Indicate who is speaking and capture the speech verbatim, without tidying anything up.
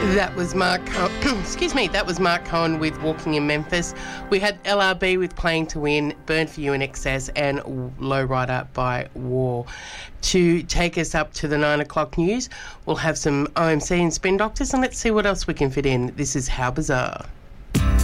Speaker 1: That was Mark Co- excuse me, that was Mark Cohen with Walking in Memphis. We had L R B with Playing to Win, Burn for You in Excess, and Lowrider by War. To take us up to the nine o'clock news, we'll have some O M C and Spin Doctors, and let's see what else we can fit in. This is How Bizarre.